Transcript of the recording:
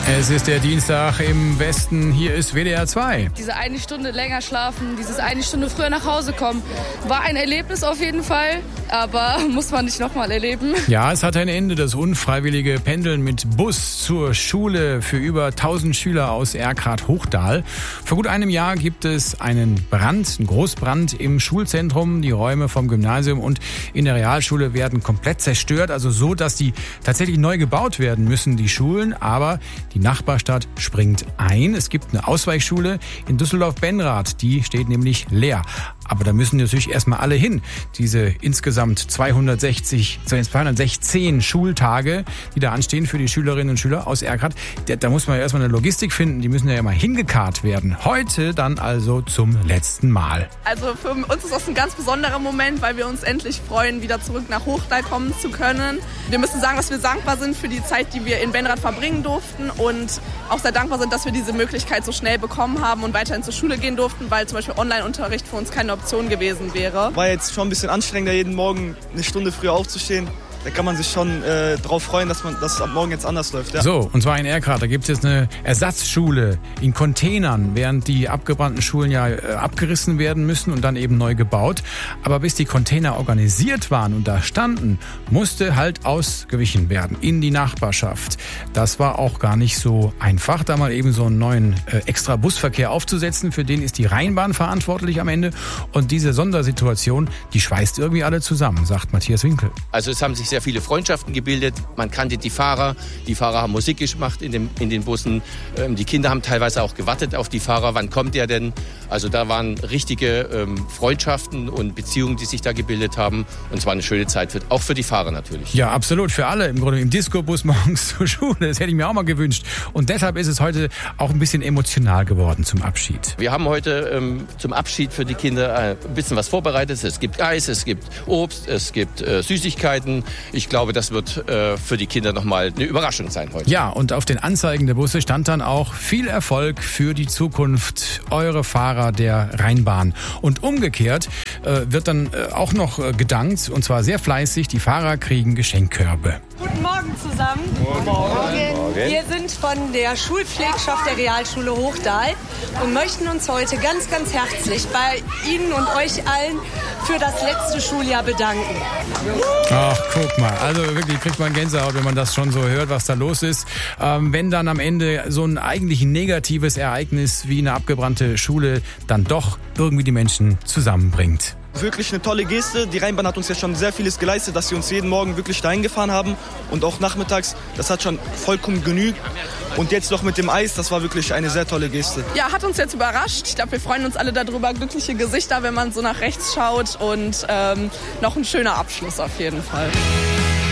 Es ist der Dienstag im Westen, hier ist WDR 2. Diese eine Stunde länger schlafen, dieses eine Stunde früher nach Hause kommen, war ein Erlebnis auf jeden Fall, aber muss man nicht nochmal erleben. Ja, es hat ein Ende, das unfreiwillige Pendeln mit Bus zur Schule für über 1000 Schüler aus Erkrath-Hochdahl. Vor gut einem Jahr gibt es einen Großbrand im Schulzentrum. Die Räume vom Gymnasium und in der Realschule werden komplett zerstört, also so, dass die tatsächlich neu gebaut werden müssen, die Schulen, aber die Nachbarstadt springt ein. Es gibt eine Ausweichschule in Düsseldorf-Benrath, die steht nämlich leer. Aber da müssen natürlich erstmal alle hin. Diese insgesamt 216 Schultage, die da anstehen für die Schülerinnen und Schüler aus Erkrath. Da muss man ja erstmal eine Logistik finden. Die müssen ja immer hingekarrt werden. Heute dann also zum letzten Mal. Also für uns ist das ein ganz besonderer Moment, weil wir uns endlich freuen, wieder zurück nach Hochdahl kommen zu können. Wir müssen sagen, dass wir dankbar sind für die Zeit, die wir in Benrath verbringen durften und auch sehr dankbar sind, dass wir diese Möglichkeit so schnell bekommen haben und weiterhin zur Schule gehen durften, weil zum Beispiel Online-Unterricht für uns keine Option gewesen wäre. War jetzt schon ein bisschen anstrengender, jeden Morgen eine Stunde früher aufzustehen. Da kann man sich schon darauf freuen, dass das ab morgen jetzt anders läuft. Ja. So, und zwar in Erkrath. Da gibt es eine Ersatzschule in Containern, während die abgebrannten Schulen ja abgerissen werden müssen und dann eben neu gebaut. Aber bis die Container organisiert waren und da standen, musste halt ausgewichen werden in die Nachbarschaft. Das war auch gar nicht so einfach, da mal eben so einen neuen extra Busverkehr aufzusetzen. Für den ist die Rheinbahn verantwortlich am Ende. Und diese Sondersituation, die schweißt irgendwie alle zusammen, sagt Matthias Winkel. Also es haben sich sehr viele Freundschaften gebildet. Man kannte die Fahrer. Die Fahrer haben Musik gemacht in den Bussen. Die Kinder haben teilweise auch gewartet auf die Fahrer. Wann kommt der denn? Also da waren richtige Freundschaften und Beziehungen, die sich da gebildet haben. Und es war eine schöne Zeit, auch für die Fahrer natürlich. Ja, absolut. Für alle. Im Grunde im Disco-Bus morgens zur Schule. Das hätte ich mir auch mal gewünscht. Und deshalb ist es heute auch ein bisschen emotional geworden zum Abschied. Wir haben heute zum Abschied für die Kinder ein bisschen was vorbereitet. Es gibt Eis, es gibt Obst, es gibt Süßigkeiten. Ich glaube, das wird für die Kinder nochmal eine Überraschung sein heute. Ja, und auf den Anzeigen der Busse stand dann auch: viel Erfolg für die Zukunft, eure Fahrer der Rheinbahn. Und umgekehrt wird dann auch noch gedankt, und zwar sehr fleißig. Die Fahrer kriegen Geschenkkörbe. Guten Morgen zusammen. Guten Morgen. Wir sind von der Schulpflegschaft der Realschule Hochdahl und möchten uns heute ganz, ganz herzlich bei Ihnen und euch allen für das letzte Schuljahr bedanken. Ach, guck mal, also wirklich kriegt man Gänsehaut, wenn man das schon so hört, was da los ist. Wenn dann am Ende so ein eigentlich negatives Ereignis wie eine abgebrannte Schule dann doch irgendwie die Menschen zusammenbringt. Wirklich eine tolle Geste. Die Rheinbahn hat uns ja schon sehr vieles geleistet, dass sie uns jeden Morgen wirklich dahin gefahren haben und auch nachmittags. Das hat schon vollkommen genügt. Und jetzt noch mit dem Eis, das war wirklich eine sehr tolle Geste. Ja, hat uns jetzt überrascht. Ich glaube, wir freuen uns alle darüber. Glückliche Gesichter, wenn man so nach rechts schaut und noch ein schöner Abschluss auf jeden Fall.